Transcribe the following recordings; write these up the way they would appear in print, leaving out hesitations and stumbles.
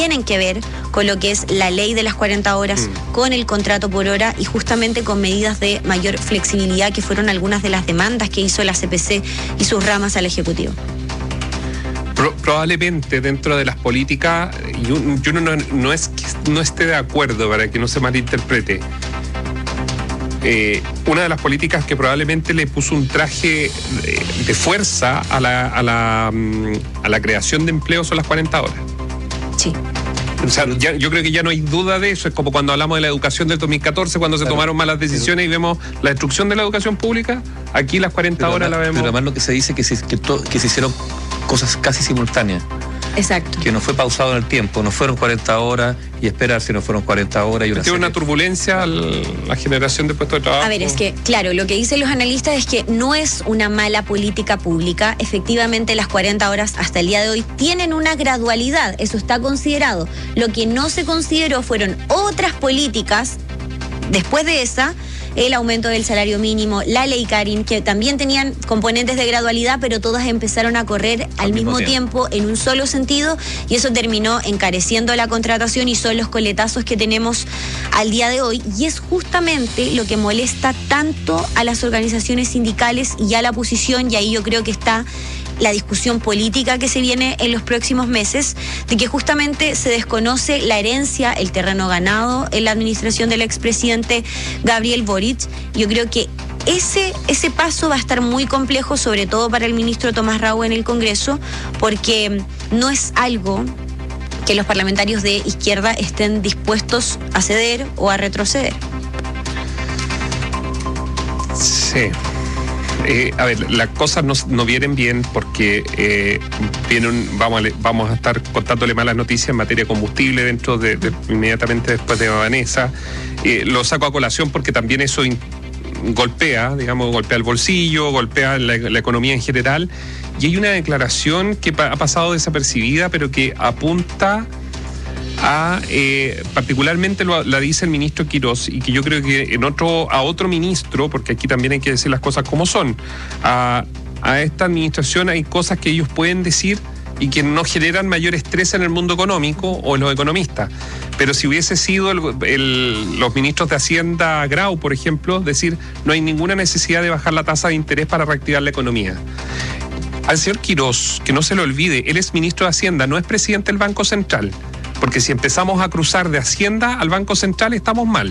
tienen que ver con lo que es la ley de las 40 horas, con el contrato por hora y justamente con medidas de mayor flexibilidad, que fueron algunas de las demandas que hizo la CPC y sus ramas al Ejecutivo. Probablemente dentro de las políticas, yo no es que no esté de acuerdo, para que no se malinterprete. Una de las políticas que probablemente le puso un traje de fuerza a la creación de empleo son las 40 horas. Sí. O sea, yo creo que ya no hay duda de eso. Es como cuando hablamos de la educación del 2014, cuando se tomaron malas decisiones y vemos la destrucción de la educación pública. Aquí las 40 horas la vemos. Pero además lo que se dice que se hicieron cosas casi simultáneas. Exacto. Que no fue pausado en el tiempo, no fueron 40 horas y esperar si no fueron 40 horas y tiene una turbulencia la generación de puestos de trabajo. A ver, es que, claro, lo que dicen los analistas es que no es una mala política pública. Efectivamente, las 40 horas hasta el día de hoy tienen una gradualidad, eso está considerado. Lo que no se consideró fueron otras políticas después de esa, el aumento del salario mínimo, la ley Karin, que también tenían componentes de gradualidad, pero todas empezaron a correr al mismo tiempo en un solo sentido, y eso terminó encareciendo la contratación y son los coletazos que tenemos al día de hoy, y es justamente lo que molesta tanto a las organizaciones sindicales y a la oposición, y ahí yo creo que está la discusión política que se viene en los próximos meses, de que justamente se desconoce la herencia, el terreno ganado en la administración del expresidente Gabriel Boric. Yo creo que ese paso va a estar muy complejo, sobre todo para el ministro Tomás Raúl en el Congreso, porque no es algo que los parlamentarios de izquierda estén dispuestos a ceder o a retroceder. Sí. A ver, las cosas no vienen bien porque vamos a estar contándole malas noticias en materia de combustible inmediatamente después de Vanessa. Lo saco a colación porque también eso golpea el bolsillo, golpea la economía en general. Y hay una declaración que ha pasado desapercibida, pero que apunta particularmente la dice el ministro Quirós, y que yo creo que a otro ministro, porque aquí también hay que decir las cosas como son, a esta administración hay cosas que ellos pueden decir y que no generan mayor estrés en el mundo económico o en los economistas. Pero si hubiese sido los ministros de Hacienda Grau, por ejemplo, decir no hay ninguna necesidad de bajar la tasa de interés para reactivar la economía. Al señor Quirós, que no se lo olvide, él es ministro de Hacienda, no es presidente del Banco Central. Porque si empezamos a cruzar de Hacienda al Banco Central estamos mal.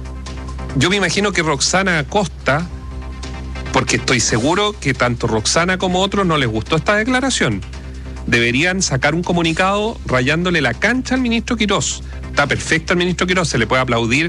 Yo me imagino que Roxana Acosta, porque estoy seguro que tanto Roxana como otros no les gustó esta declaración, deberían sacar un comunicado rayándole la cancha al ministro Quirós. Está perfecto el ministro Quirós, se le puede aplaudir,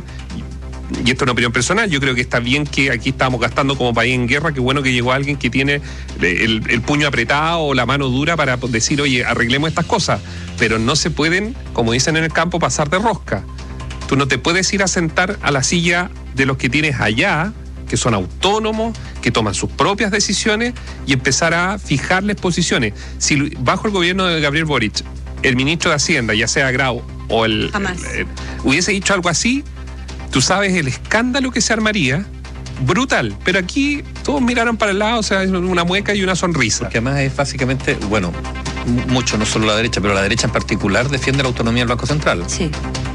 y esto es una opinión personal. Yo creo que está bien que aquí estamos gastando como país en guerra. Qué bueno que llegó alguien que tiene el puño apretado o la mano dura para decir, oye, arreglemos estas cosas. Pero no se pueden, como dicen en el campo, pasar de rosca. Tú no te puedes ir a sentar a la silla de los que tienes allá, que son autónomos, que toman sus propias decisiones, y empezar a fijarles posiciones. Si bajo el gobierno de Gabriel Boric, el ministro de Hacienda, ya sea Grau o hubiese dicho algo así, tú sabes el escándalo que se armaría, brutal. Pero aquí todos miraron para el lado, o sea, una mueca y una sonrisa. Porque además es básicamente, mucho, no solo la derecha, pero la derecha en particular defiende la autonomía del Banco Central. Sí.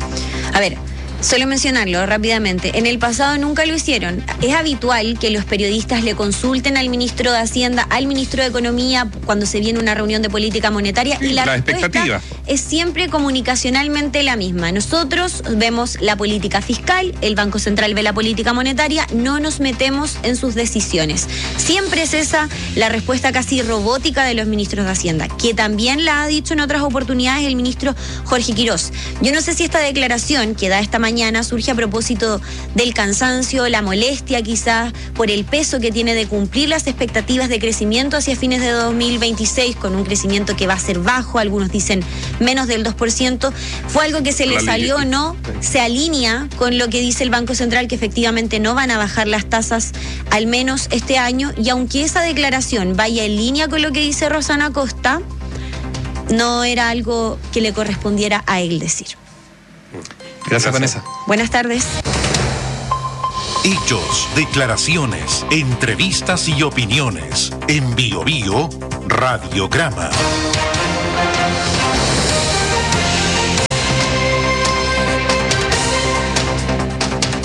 A ver, solo mencionarlo rápidamente. En el pasado nunca lo hicieron. Es habitual que los periodistas le consulten al ministro de Hacienda, al ministro de Economía, cuando se viene una reunión de política monetaria, y la respuesta es siempre comunicacionalmente la misma. Nosotros vemos la política fiscal, el Banco Central ve la política monetaria, no nos metemos en sus decisiones. Siempre es esa la respuesta casi robótica de los ministros de Hacienda, que también la ha dicho en otras oportunidades el ministro Jorge Quirós. Yo no sé si esta declaración que da esta mañana surge a propósito del cansancio, la molestia quizás por el peso que tiene de cumplir las expectativas de crecimiento hacia fines de 2026, con un crecimiento que va a ser bajo, algunos dicen menos del 2%, fue algo que se le salió, ¿no? Se alinea con lo que dice el Banco Central, que efectivamente no van a bajar las tasas al menos este año, y aunque esa declaración vaya en línea con lo que dice Roxana Acosta, no era algo que le correspondiera a él decir. Gracias, Vanessa. Buenas tardes. Hechos, declaraciones, entrevistas y opiniones. En Bio Bio Radiograma.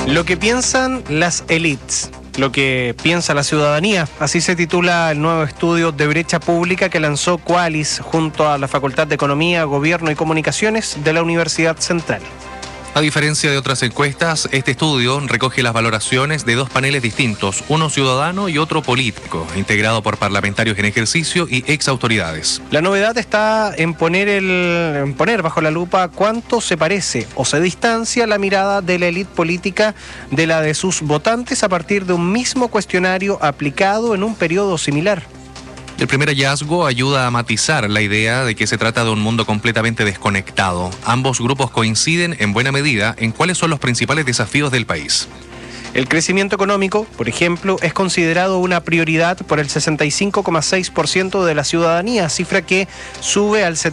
Lo que piensan las élites, lo que piensa la ciudadanía, así se titula el nuevo estudio de brecha pública que lanzó Qualis junto a la Facultad de Economía, Gobierno y Comunicaciones de la Universidad Central. A diferencia de otras encuestas, este estudio recoge las valoraciones de dos paneles distintos, uno ciudadano y otro político, integrado por parlamentarios en ejercicio y ex autoridades. La novedad está en poner bajo la lupa cuánto se parece o se distancia la mirada de la élite política de la de sus votantes a partir de un mismo cuestionario aplicado en un periodo similar. El primer hallazgo ayuda a matizar la idea de que se trata de un mundo completamente desconectado. Ambos grupos coinciden en buena medida en cuáles son los principales desafíos del país. El crecimiento económico, por ejemplo, es considerado una prioridad por el 65,6% de la ciudadanía, cifra que sube al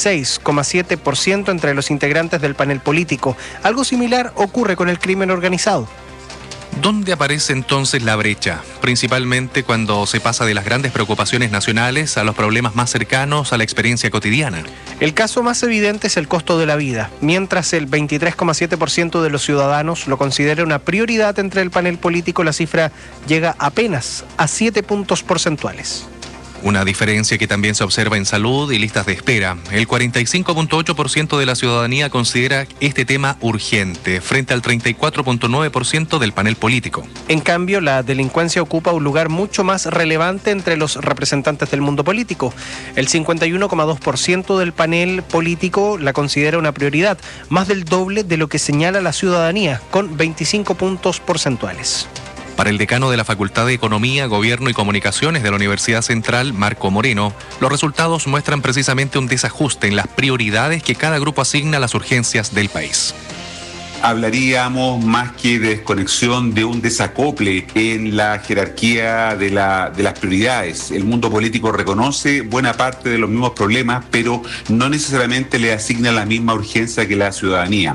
76,7% entre los integrantes del panel político. Algo similar ocurre con el crimen organizado. ¿Dónde aparece entonces la brecha? Principalmente cuando se pasa de las grandes preocupaciones nacionales a los problemas más cercanos a la experiencia cotidiana. El caso más evidente es el costo de la vida. Mientras el 23,7% de los ciudadanos lo considera una prioridad entre el panel político, la cifra llega apenas a 7 puntos porcentuales. Una diferencia que también se observa en salud y listas de espera. El 45,8% de la ciudadanía considera este tema urgente, frente al 34,9% del panel político. En cambio, la delincuencia ocupa un lugar mucho más relevante entre los representantes del mundo político. El 51,2% del panel político la considera una prioridad, más del doble de lo que señala la ciudadanía, con 25 puntos porcentuales. Para el decano de la Facultad de Economía, Gobierno y Comunicaciones de la Universidad Central, Marco Moreno, los resultados muestran precisamente un desajuste en las prioridades que cada grupo asigna a las urgencias del país. Hablaríamos más que de desconexión, de un desacople en la jerarquía de las prioridades. El mundo político reconoce buena parte de los mismos problemas, pero no necesariamente le asigna la misma urgencia que la ciudadanía.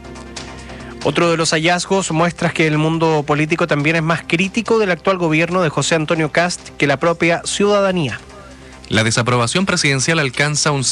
Otro de los hallazgos muestra que el mundo político también es más crítico del actual gobierno de José Antonio Kast que la propia ciudadanía. La desaprobación presidencial alcanza un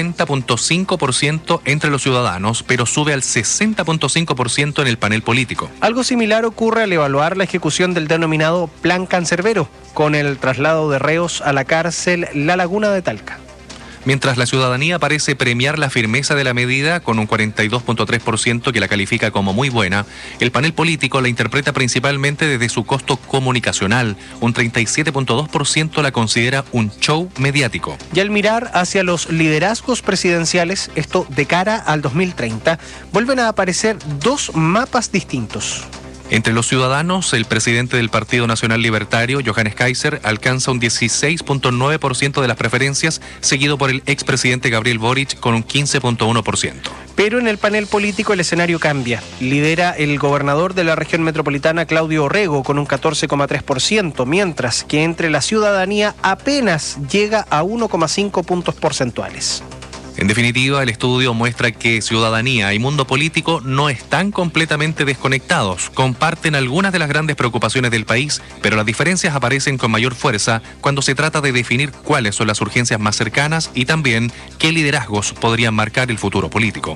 50,5% entre los ciudadanos, pero sube al 60,5% en el panel político. Algo similar ocurre al evaluar la ejecución del denominado Plan Cancerbero, con el traslado de reos a la cárcel La Laguna de Talca. Mientras la ciudadanía parece premiar la firmeza de la medida con un 42,3% que la califica como muy buena, el panel político la interpreta principalmente desde su costo comunicacional. Un 37,2% la considera un show mediático. Y al mirar hacia los liderazgos presidenciales, esto de cara al 2030, vuelven a aparecer dos mapas distintos. Entre los ciudadanos, el presidente del Partido Nacional Libertario, Johannes Kaiser, alcanza un 16,9% de las preferencias, seguido por el expresidente Gabriel Boric con un 15,1%. Pero en el panel político el escenario cambia. Lidera el gobernador de la región metropolitana, Claudio Orrego, con un 14,3%, mientras que entre la ciudadanía apenas llega a 1,5 puntos porcentuales. En definitiva, el estudio muestra que ciudadanía y mundo político no están completamente desconectados. Comparten algunas de las grandes preocupaciones del país, pero las diferencias aparecen con mayor fuerza cuando se trata de definir cuáles son las urgencias más cercanas y también qué liderazgos podrían marcar el futuro político.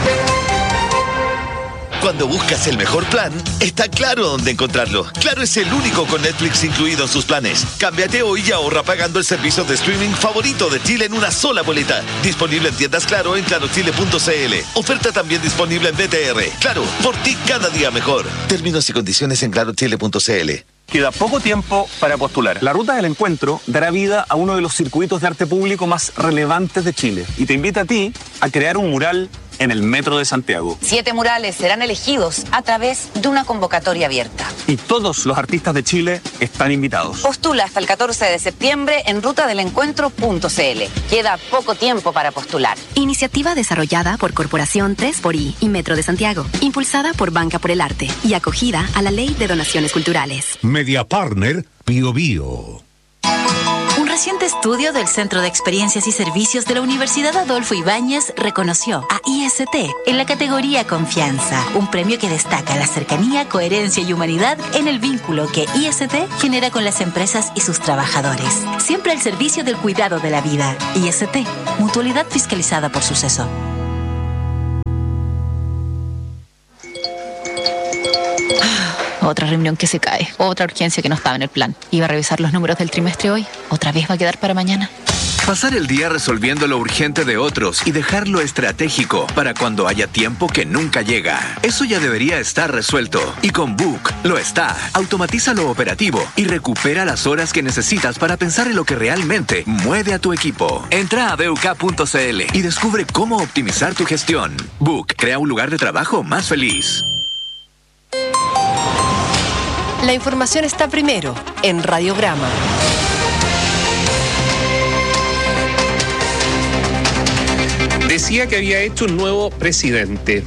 Cuando buscas el mejor plan, está Claro dónde encontrarlo. Claro es el único con Netflix incluido en sus planes. Cámbiate hoy y ahorra pagando el servicio de streaming favorito de Chile en una sola boleta. Disponible en tiendas Claro en clarochile.cl. Oferta también disponible en BTR. Claro, por ti cada día mejor. Términos y condiciones en clarochile.cl. Queda poco tiempo para postular. La Ruta del Encuentro dará vida a uno de los circuitos de arte público más relevantes de Chile y te invita a ti a crear un mural en el Metro de Santiago. 7 murales serán elegidos a través de una convocatoria abierta. Y todos los artistas de Chile están invitados. Postula hasta el 14 de septiembre en rutadelencuentro.cl. Queda poco tiempo para postular. Iniciativa desarrollada por Corporación 3xI y Metro de Santiago, impulsada por Banca por el Arte y acogida a la Ley de Donaciones Culturales. Media Partner Bio Bio. Un reciente estudio del Centro de Experiencias y Servicios de la Universidad Adolfo Ibáñez reconoció a IST en la categoría Confianza, un premio que destaca la cercanía, coherencia y humanidad en el vínculo que IST genera con las empresas y sus trabajadores. Siempre al servicio del cuidado de la vida. IST, mutualidad fiscalizada por Suceso. Otra reunión que se cae, otra urgencia que no estaba en el plan. Iba a revisar los números del trimestre hoy, otra vez va a quedar para mañana. Pasar el día resolviendo lo urgente de otros y dejar lo estratégico para cuando haya tiempo que nunca llega. Eso ya debería estar resuelto. Y con Book lo está. Automatiza lo operativo y recupera las horas que necesitas para pensar en lo que realmente mueve a tu equipo. Entra a BUK.cl y descubre cómo optimizar tu gestión. Book crea un lugar de trabajo más feliz. La información está primero en Radiograma. Decía que había hecho un nuevo presidente.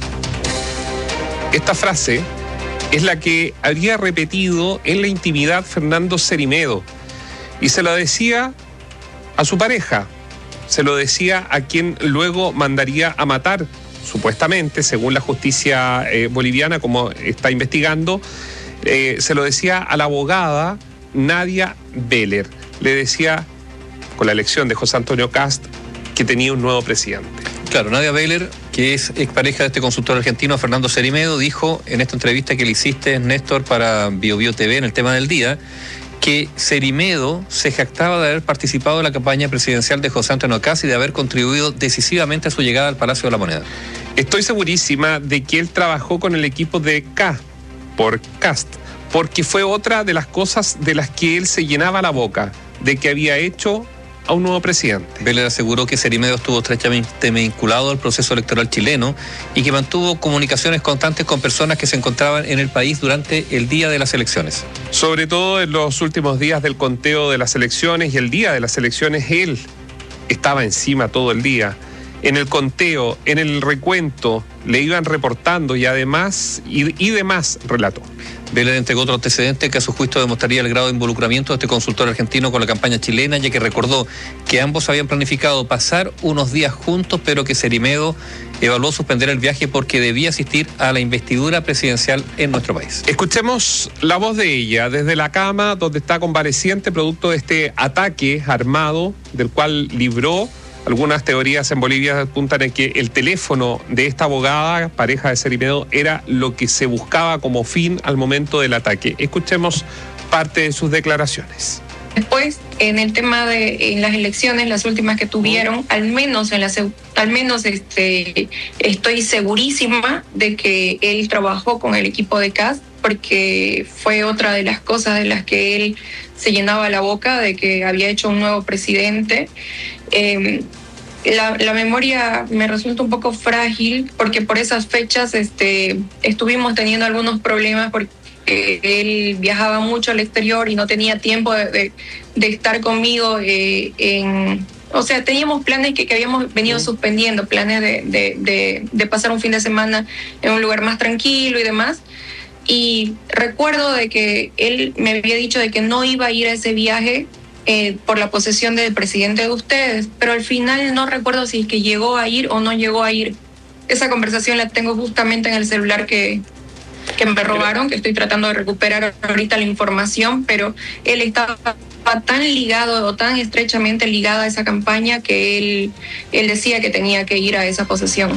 Esta frase es la que había repetido en la intimidad Fernando Cerimedo. Y se lo decía a su pareja, se lo decía a quien luego mandaría a matar, supuestamente, según la justicia boliviana, como está investigando, se lo decía a la abogada Nadia Beller. Le decía, con la elección de José Antonio Kast, que tenía un nuevo presidente. Claro, Nadia Beller, que es expareja de este consultor argentino, Fernando Cerimedo, dijo en esta entrevista que le hiciste, Néstor, para BioBio TV en el tema del día, que Cerimedo se jactaba de haber participado en la campaña presidencial de José Antonio Kast y de haber contribuido decisivamente a su llegada al Palacio de la Moneda. Estoy segurísima de que él trabajó con el equipo de por Kast, porque fue otra de las cosas de las que él se llenaba la boca, de que había hecho a un nuevo presidente. Beller aseguró que Cerimedo estuvo estrechamente vinculado al proceso electoral chileno y que mantuvo comunicaciones constantes con personas que se encontraban en el país durante el día de las elecciones. Sobre todo en los últimos días del conteo de las elecciones y el día de las elecciones, él estaba encima todo el día. En el conteo, en el recuento, le iban reportando y además, y demás relató. Beller entregó otro antecedente que a su juicio demostraría el grado de involucramiento de este consultor argentino con la campaña chilena, ya que recordó que ambos habían planificado pasar unos días juntos, pero que Cerimedo evaluó suspender el viaje porque debía asistir a la investidura presidencial en nuestro país. Escuchemos la voz de ella desde la cama donde está convaleciente producto de este ataque armado del cual libró. Algunas teorías en Bolivia apuntan en que el teléfono de esta abogada, pareja de Cerimedo, era lo que se buscaba como fin al momento del ataque. Escuchemos parte de sus declaraciones. Después, en el tema de en las elecciones, las últimas que tuvieron, al menos estoy segurísima de que él trabajó con el equipo de Kast, porque fue otra de las cosas de las que él se llenaba la boca, de que había hecho un nuevo presidente. La memoria me resulta un poco frágil porque por esas fechas estuvimos teniendo algunos problemas porque él viajaba mucho al exterior y no tenía tiempo de estar conmigo o sea, teníamos planes que habíamos venido suspendiendo, planes de pasar un fin de semana en un lugar más tranquilo y demás. Y recuerdo de que él me había dicho de que no iba a ir a ese viaje por la posesión del presidente de ustedes, pero al final no recuerdo si es que llegó a ir o no llegó a ir. Esa conversación la tengo justamente en el celular que me robaron, que estoy tratando de recuperar ahorita la información, pero él estaba tan ligado o tan estrechamente ligado a esa campaña que él decía que tenía que ir a esa posesión.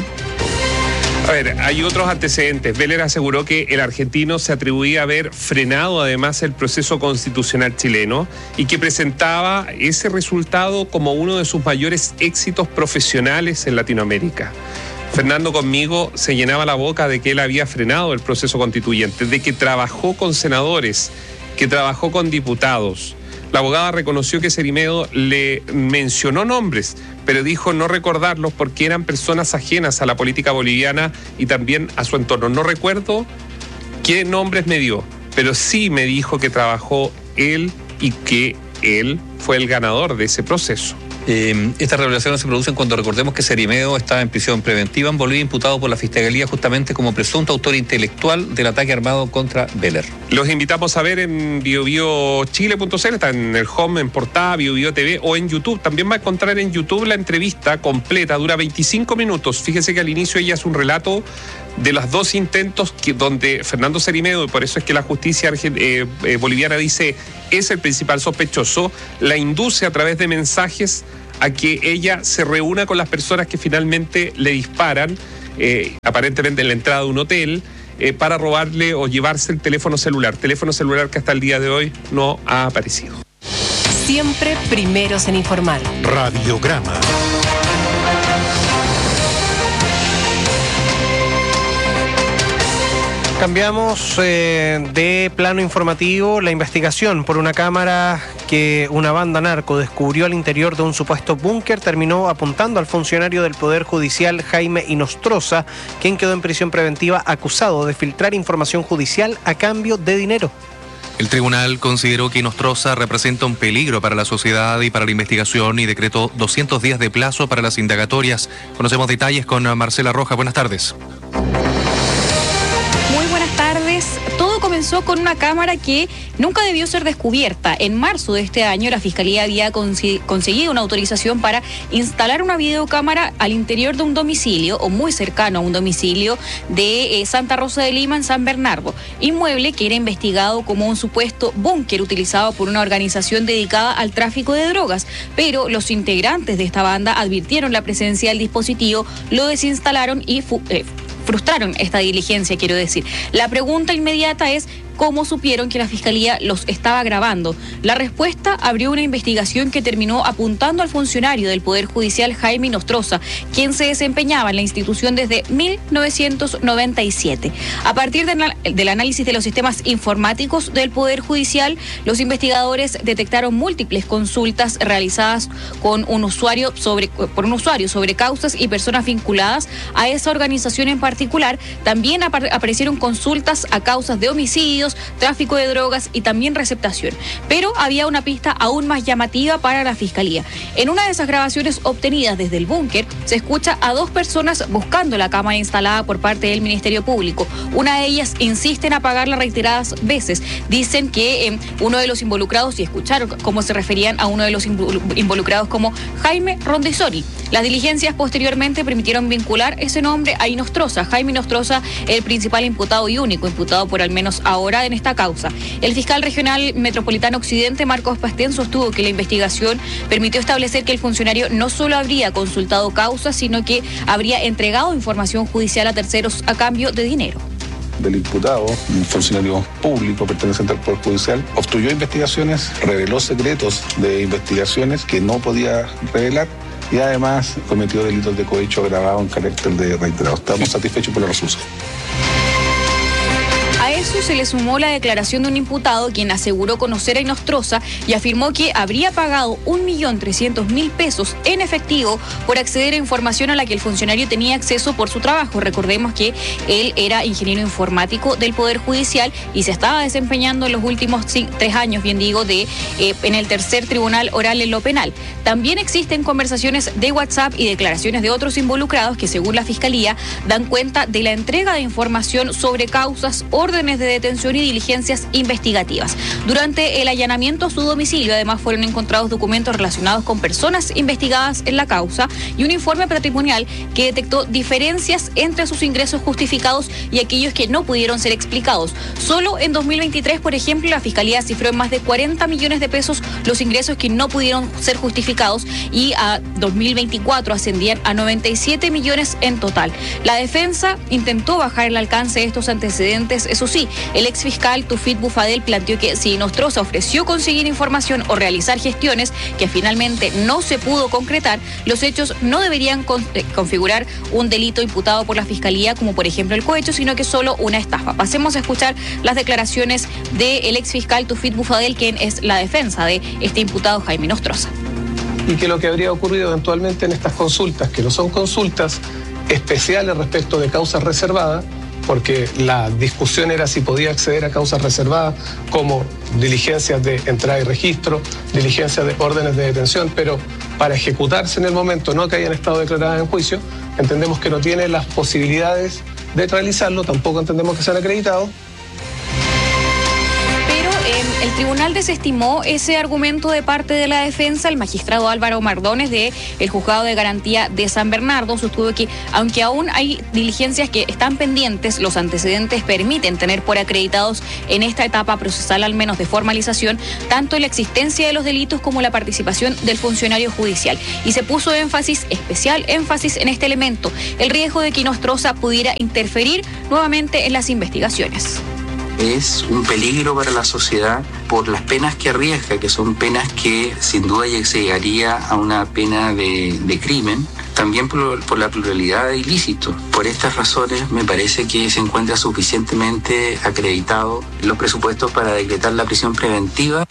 A ver, hay otros antecedentes. Beller aseguró que el argentino se atribuía a haber frenado además el proceso constitucional chileno y que presentaba ese resultado como uno de sus mayores éxitos profesionales en Latinoamérica. Fernando conmigo se llenaba la boca de que él había frenado el proceso constituyente, de que trabajó con senadores, que trabajó con diputados. La abogada reconoció que Cerimedo le mencionó nombres, pero dijo no recordarlos porque eran personas ajenas a la política boliviana y también a su entorno. No recuerdo qué nombres me dio, pero sí me dijo que trabajó él y que él fue el ganador de ese proceso. Estas revelaciones se producen cuando recordemos que Cerimedo estaba en prisión preventiva en Bolivia, imputado por la Fiscalía justamente como presunto autor intelectual del ataque armado contra Beller. Los invitamos a ver en biobiochile.cl, está en el home, en portada, BioBio TV o en YouTube. También va a encontrar en YouTube la entrevista completa, dura 25 minutos. Fíjese que al inicio ella hace un relato de los dos intentos donde Fernando Cerimedo, y por eso es que la justicia boliviana dice es el principal sospechoso, la induce a través de mensajes a que ella se reúna con las personas que finalmente le disparan, aparentemente en la entrada de un hotel, para robarle o llevarse el teléfono celular que hasta el día de hoy no ha aparecido. Siempre primeros en informar. Radiograma. Cambiamos de plano informativo. La investigación por una cámara que una banda narco descubrió al interior de un supuesto búnker terminó apuntando al funcionario del Poder Judicial Jaime Inostroza, quien quedó en prisión preventiva acusado de filtrar información judicial a cambio de dinero. El tribunal consideró que Inostroza representa un peligro para la sociedad y para la investigación y decretó 200 días de plazo para las indagatorias. Conocemos detalles con Marcela Rojas. Buenas tardes. Muy buenas tardes. Todo comenzó con una cámara que nunca debió ser descubierta. En marzo de este año, la Fiscalía había conseguido una autorización para instalar una videocámara al interior de un domicilio, o muy cercano a un domicilio de Santa Rosa de Lima, en San Bernardo, inmueble que era investigado como un supuesto búnker utilizado por una organización dedicada al tráfico de drogas. Pero los integrantes de esta banda advirtieron la presencia del dispositivo, lo desinstalaron y frustraron esta diligencia, quiero decir. La pregunta inmediata es: ¿cómo supieron que la Fiscalía los estaba grabando? La respuesta abrió una investigación que terminó apuntando al funcionario del Poder Judicial Jaime Inostroza, quien se desempeñaba en la institución desde 1997. A partir del análisis de los sistemas informáticos del Poder Judicial, los investigadores detectaron múltiples consultas realizadas por un usuario sobre causas y personas vinculadas a esa organización en particular. También aparecieron consultas a causas de homicidios, tráfico de drogas y también receptación. Pero había una pista aún más llamativa para la Fiscalía. En una de esas grabaciones obtenidas desde el búnker, se escucha a dos personas buscando la cámara instalada por parte del Ministerio Público. Una de ellas insiste en apagarla reiteradas veces. Dicen que uno de los involucrados, y escucharon cómo se referían a uno de los involucrados como Jaime Rondizori. Las diligencias posteriormente permitieron vincular ese nombre a Inostroza. Jaime Inostroza, el principal imputado y único imputado por al menos ahora en esta causa. El fiscal regional metropolitano Occidente, Marcos Pastén, sostuvo que la investigación permitió establecer que el funcionario no solo habría consultado causas, sino que habría entregado información judicial a terceros a cambio de dinero. Del imputado, un funcionario público perteneciente al Poder Judicial, obstruyó investigaciones, reveló secretos de investigaciones que no podía revelar y además cometió delitos de cohecho agravado en carácter de reiterado. Estamos satisfechos por los resultados. A eso se le sumó la declaración de un imputado quien aseguró conocer a Inostroza y afirmó que habría pagado 1.300.000 pesos en efectivo por acceder a información a la que el funcionario tenía acceso por su trabajo. Recordemos que él era ingeniero informático del Poder Judicial y se estaba desempeñando en los últimos 3 años, bien digo, en el tercer tribunal oral en lo penal. También existen conversaciones de WhatsApp y declaraciones de otros involucrados que, según la Fiscalía, dan cuenta de la entrega de información sobre causas, órdenes de detención y diligencias investigativas. Durante el allanamiento a su domicilio, además, fueron encontrados documentos relacionados con personas investigadas en la causa y un informe patrimonial que detectó diferencias entre sus ingresos justificados y aquellos que no pudieron ser explicados. Solo en 2023, por ejemplo, la Fiscalía cifró en más de 40 millones de pesos los ingresos que no pudieron ser justificados y a 2024 ascendían a 97 millones en total. La defensa intentó bajar el alcance de estos antecedentes. Eso sí, el exfiscal Tufit Bufadel planteó que si Inostroza ofreció conseguir información o realizar gestiones que finalmente no se pudo concretar, los hechos no deberían configurar un delito imputado por la Fiscalía, como por ejemplo el cohecho, sino que solo una estafa. Pasemos a escuchar las declaraciones del exfiscal Tufit Bufadel, quien es la defensa de este imputado Jaime Inostroza. Y que lo que habría ocurrido eventualmente en estas consultas, que no son consultas especiales respecto de causas reservadas, porque la discusión era si podía acceder a causas reservadas como diligencias de entrada y registro, diligencias de órdenes de detención, pero para ejecutarse en el momento, no que hayan estado declaradas en juicio, entendemos que no tiene las posibilidades de realizarlo, tampoco entendemos que sean acreditados. Pero El tribunal desestimó ese argumento de parte de la defensa. El magistrado Álvaro Mardones del Juzgado de Garantía de San Bernardo sostuvo que, aunque aún hay diligencias que están pendientes, los antecedentes permiten tener por acreditados en esta etapa procesal, al menos de formalización, tanto la existencia de los delitos como la participación del funcionario judicial. Y se puso especial énfasis en este elemento, el riesgo de que Inostroza pudiera interferir nuevamente en las investigaciones. Es un peligro para la sociedad por las penas que arriesga, que son penas que sin duda llegaría a una pena de crimen, también por la pluralidad de ilícitos. Por estas razones me parece que se encuentra suficientemente acreditado los presupuestos para decretar la prisión preventiva.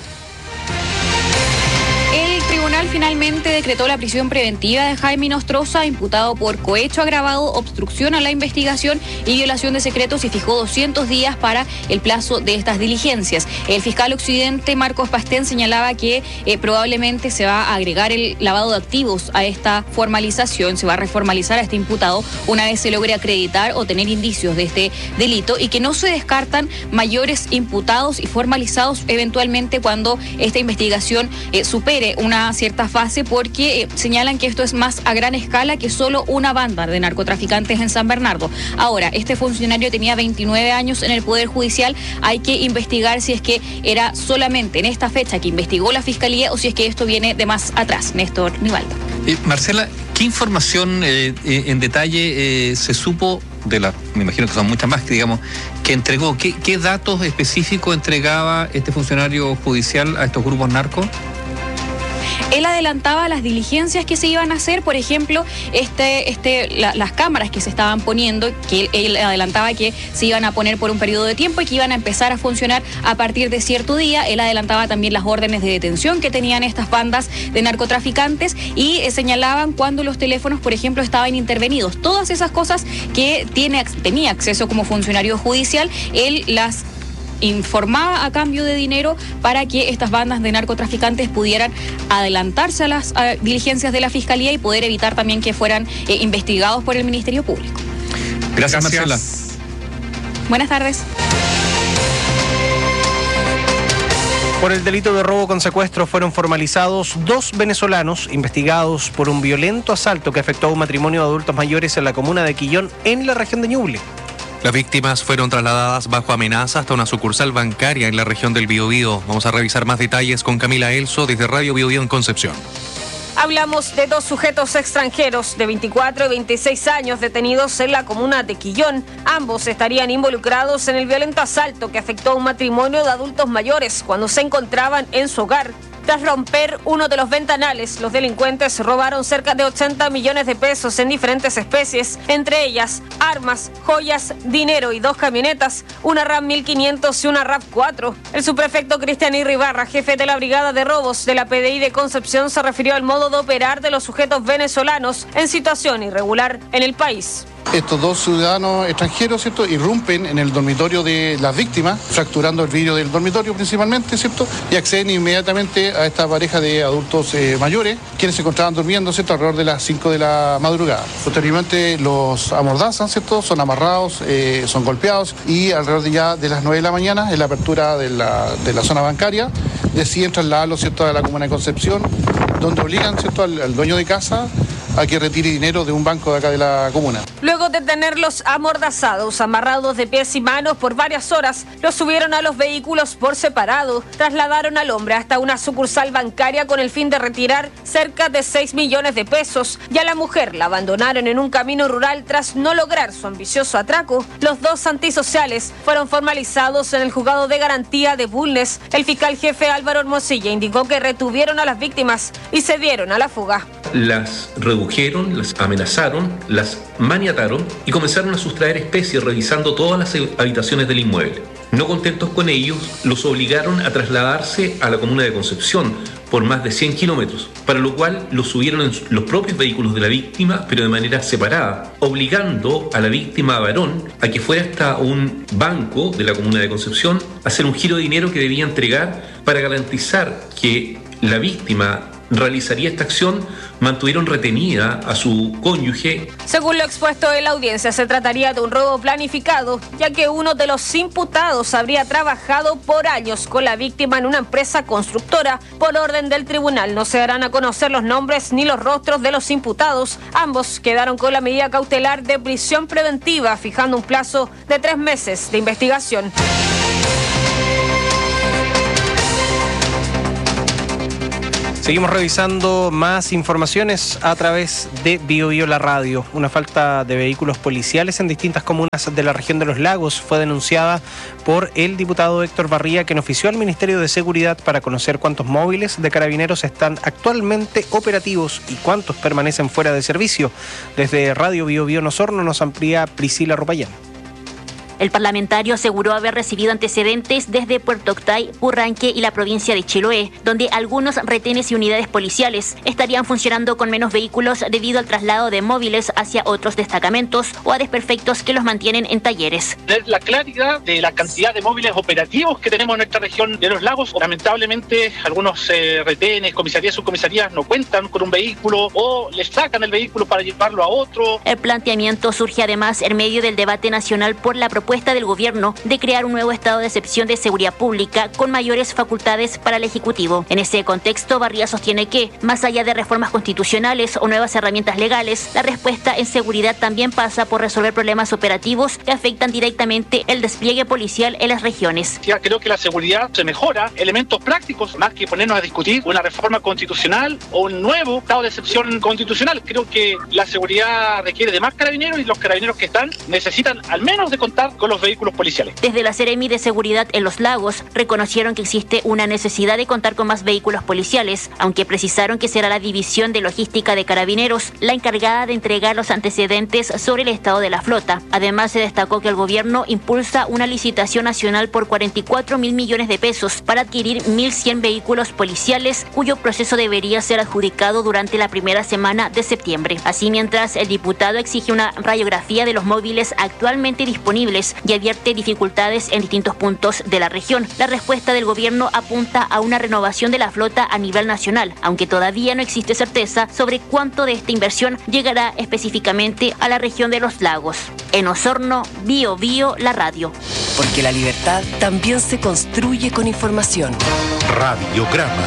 Finalmente decretó la prisión preventiva de Jaime Inostroza, imputado por cohecho agravado, obstrucción a la investigación y violación de secretos, y fijó 200 días para el plazo de estas diligencias. El fiscal occidente Marcos Pastén señalaba que probablemente se va a agregar el lavado de activos a esta formalización, se va a reformalizar a este imputado una vez se logre acreditar o tener indicios de este delito, y que no se descartan mayores imputados y formalizados eventualmente cuando esta investigación supere una cierta fase, porque señalan que esto es más a gran escala que solo una banda de narcotraficantes en San Bernardo. Ahora, este funcionario tenía 29 años en el Poder Judicial. Hay que investigar si es que era solamente en esta fecha que investigó la Fiscalía o si es que esto viene de más atrás. Néstor Nivaldo. Marcela, ¿qué información en detalle se supo de la, me imagino que son muchas más, que entregó? ¿Qué datos específicos entregaba este funcionario judicial a estos grupos narcos? Él adelantaba las diligencias que se iban a hacer, por ejemplo, las cámaras que se estaban poniendo, que él adelantaba que se iban a poner por un periodo de tiempo y que iban a empezar a funcionar a partir de cierto día. Él adelantaba también las órdenes de detención que tenían estas bandas de narcotraficantes y señalaban cuando los teléfonos, por ejemplo, estaban intervenidos. Todas esas cosas que tenía acceso como funcionario judicial, él las informaba a cambio de dinero para que estas bandas de narcotraficantes pudieran adelantarse a las diligencias de la Fiscalía y poder evitar también que fueran investigados por el Ministerio Público. Gracias, Marcela. Buenas tardes. Por el delito de robo con secuestro fueron formalizados 2 venezolanos investigados por un violento asalto que afectó a un matrimonio de adultos mayores en la comuna de Quillón, en la región de Ñuble. Las víctimas fueron trasladadas bajo amenaza hasta una sucursal bancaria en la región del Biobío. Vamos a revisar más detalles con Camila Elso desde Radio Biobío en Concepción. Hablamos de 2 sujetos extranjeros de 24 y 26 años detenidos en la comuna de Quillón. Ambos estarían involucrados en el violento asalto que afectó a un matrimonio de adultos mayores cuando se encontraban en su hogar. Tras romper uno de los ventanales, los delincuentes robaron cerca de 80 millones de pesos en diferentes especies, entre ellas armas, joyas, dinero y 2 camionetas, una RAM 1500 y una RAV4. El subprefecto Cristian Irribarra, jefe de la Brigada de Robos de la PDI de Concepción, se refirió al modo de operar de los sujetos venezolanos en situación irregular en el país. Estos 2 ciudadanos extranjeros, ¿cierto?, irrumpen en el dormitorio de las víctimas, fracturando el vidrio del dormitorio principalmente, ¿cierto?, y acceden inmediatamente a esta pareja de adultos mayores, quienes se encontraban durmiendo, ¿cierto?, alrededor de las 5 de la madrugada. Posteriormente los amordazan, ¿cierto?, son amarrados, son golpeados, y alrededor de las 9 de la mañana, en la apertura de la zona bancaria, deciden trasladarlos, ¿cierto?, a la comuna de Concepción, donde obligan, ¿cierto?, al dueño de casa a que retire dinero de un banco de acá de la comuna. Luego de tenerlos amordazados, amarrados de pies y manos por varias horas, los subieron a los vehículos por separado, trasladaron al hombre hasta una sucursal bancaria con el fin de retirar cerca de 6 millones de pesos, y a la mujer la abandonaron en un camino rural tras no lograr su ambicioso atraco. Los 2 antisociales fueron formalizados en el Juzgado de Garantía de Bulnes. El fiscal jefe Álvaro Hermosilla indicó que retuvieron a las víctimas y se dieron a la fuga. Las redujeron, las amenazaron, las maniataron y comenzaron a sustraer especies revisando todas las habitaciones del inmueble. No contentos con ellos, los obligaron a trasladarse a la comuna de Concepción por más de 100 kilómetros, para lo cual los subieron en los propios vehículos de la víctima, pero de manera separada, obligando a la víctima varón a que fuera hasta un banco de la comuna de Concepción a hacer un giro de dinero que debía entregar para garantizar que la víctima realizaría esta acción, mantuvieron retenida a su cónyuge. Según lo expuesto en la audiencia, se trataría de un robo planificado, ya que uno de los imputados habría trabajado por años con la víctima en una empresa constructora. Por orden del tribunal, no se darán a conocer los nombres ni los rostros de los imputados. Ambos quedaron con la medida cautelar de prisión preventiva, fijando un plazo de 3 meses de investigación. Seguimos revisando más informaciones a través de BioBio La Radio. Una falta de vehículos policiales en distintas comunas de la región de Los Lagos fue denunciada por el diputado Héctor Barría, quien ofició al Ministerio de Seguridad para conocer cuántos móviles de carabineros están actualmente operativos y cuántos permanecen fuera de servicio. Desde Radio BioBio Osorno nos amplía Priscila Rupayán. El parlamentario aseguró haber recibido antecedentes desde Puerto Octay, Purranque y la provincia de Chiloé, donde algunos retenes y unidades policiales estarían funcionando con menos vehículos debido al traslado de móviles hacia otros destacamentos o a desperfectos que los mantienen en talleres. La claridad de la cantidad de móviles operativos que tenemos en nuestra región de Los Lagos. Lamentablemente, algunos retenes, comisarías, subcomisarías no cuentan con un vehículo o les sacan el vehículo para llevarlo a otro. El planteamiento surge además en medio del debate nacional por la propuesta del gobierno de crear un nuevo estado de excepción de seguridad pública con mayores facultades para el Ejecutivo. En ese contexto, Barría sostiene que, más allá de reformas constitucionales o nuevas herramientas legales, la respuesta en seguridad también pasa por resolver problemas operativos que afectan directamente el despliegue policial en las regiones. Ya creo que la seguridad se mejora, elementos prácticos, más que ponernos a discutir una reforma constitucional o un nuevo estado de excepción constitucional. Creo que la seguridad requiere de más carabineros y los carabineros que están necesitan al menos de contar con los vehículos policiales. Desde la Seremi de Seguridad en Los Lagos reconocieron que existe una necesidad de contar con más vehículos policiales, aunque precisaron que será la División de Logística de Carabineros la encargada de entregar los antecedentes sobre el estado de la flota. Además, se destacó que el gobierno impulsa una licitación nacional por 44.000 millones de pesos para adquirir 1.100 vehículos policiales, cuyo proceso debería ser adjudicado durante la primera semana de septiembre. Así, mientras el diputado exige una radiografía de los móviles actualmente disponibles y advierte dificultades en distintos puntos de la región, la respuesta del gobierno apunta a una renovación de la flota a nivel nacional, aunque todavía no existe certeza sobre cuánto de esta inversión llegará específicamente a la región de Los Lagos. En Osorno, BioBio La Radio. Porque la libertad también se construye con información. Radiograma.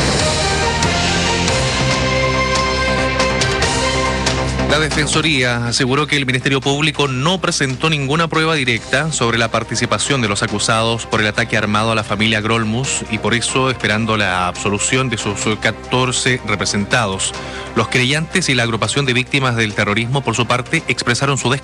La Defensoría aseguró que el Ministerio Público no presentó ninguna prueba directa sobre la participación de los acusados por el ataque armado a la familia Grolmus y por eso esperando la absolución de sus 14 representados. Los creyentes y la agrupación de víctimas del terrorismo, por su parte, expresaron su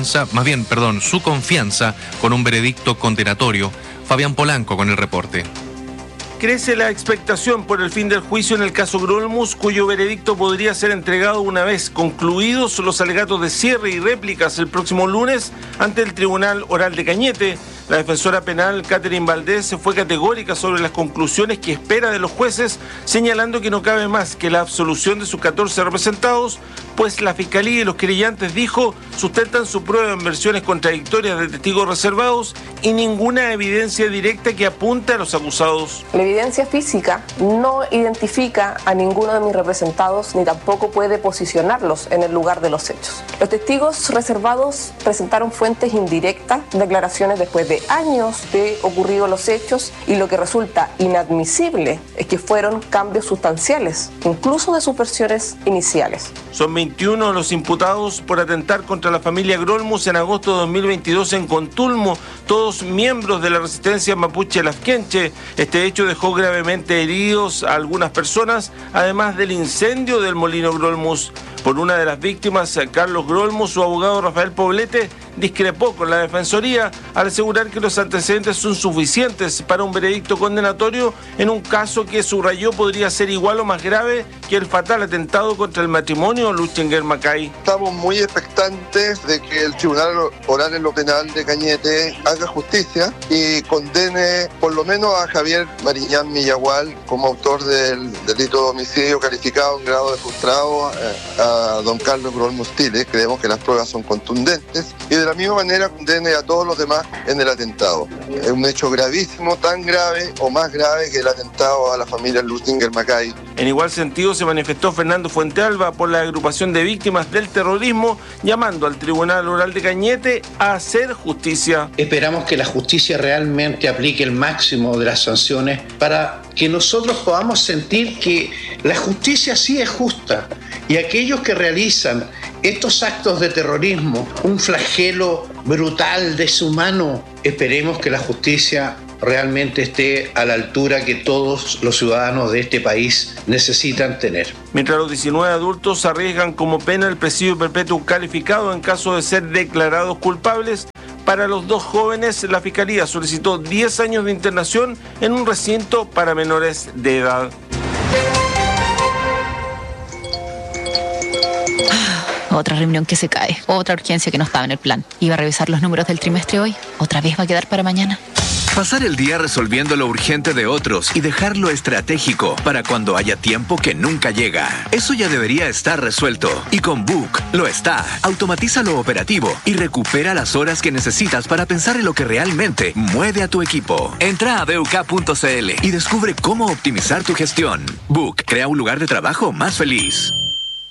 confianza con un veredicto condenatorio. Fabián Polanco con el reporte. Crece la expectación por el fin del juicio en el caso Grolmus, cuyo veredicto podría ser entregado una vez concluidos los alegatos de cierre y réplicas el próximo lunes ante el Tribunal Oral de Cañete. La defensora penal Catherine Valdés fue categórica sobre las conclusiones que espera de los jueces, señalando que no cabe más que la absolución de sus 14 representados, pues la Fiscalía y los querellantes, dijo, sustentan su prueba en versiones contradictorias de testigos reservados y ninguna evidencia directa que apunte a los acusados. La evidencia física no identifica a ninguno de mis representados ni tampoco puede posicionarlos en el lugar de los hechos. Los testigos reservados presentaron fuentes indirectas, declaraciones después de años de ocurridos los hechos, y lo que resulta inadmisible es que fueron cambios sustanciales, incluso de sus versiones iniciales. Son 21 los imputados por atentar contra la familia Grolmus en agosto de 2022 en Contulmo, todos miembros de la resistencia mapuche Lafkenche. Este hecho dejó gravemente heridos a algunas personas, además del incendio del molino Grolmus. Por una de las víctimas, Carlos Grolmus, su abogado Rafael Poblete discrepó con la Defensoría al asegurar que los antecedentes son suficientes para un veredicto condenatorio en un caso que, subrayó, podría ser igual o más grave que el fatal atentado contra el matrimonio Luchenguer-Macay. Estamos muy expectantes de que el Tribunal Oral en lo Penal de Cañete haga justicia y condene por lo menos a Javier Mariñán Millagual como autor del delito de homicidio calificado en grado de frustrado a don Carlos Grolmus Tiles. Creemos que las pruebas son contundentes y de la misma manera condene a todos los demás en el atentado. Es un hecho gravísimo, tan grave o más grave que el atentado a la familia Lustinger-Mackay. En igual sentido se manifestó Fernando Fuentealba por la agrupación de víctimas del terrorismo, llamando al Tribunal Oral de Cañete a hacer justicia. Esperamos que la justicia realmente aplique el máximo de las sanciones para que nosotros podamos sentir que la justicia sí es justa y aquellos que realizan estos actos de terrorismo, un flagelo brutal, deshumano, esperemos que la justicia realmente esté a la altura que todos los ciudadanos de este país necesitan tener. Mientras los 19 adultos arriesgan como pena el presidio perpetuo calificado en caso de ser declarados culpables, para los dos jóvenes la Fiscalía solicitó 10 años de internación en un recinto para menores de edad. Otra reunión que se cae, otra urgencia que no estaba en el plan. Iba a revisar los números del trimestre hoy, otra vez va a quedar para mañana. Pasar el día resolviendo lo urgente de otros y dejar lo estratégico para cuando haya tiempo que nunca llega. Eso ya debería estar resuelto. Y con Book lo está. Automatiza lo operativo y recupera las horas que necesitas para pensar en lo que realmente mueve a tu equipo. Entra a BUK.cl y descubre cómo optimizar tu gestión. Book crea un lugar de trabajo más feliz.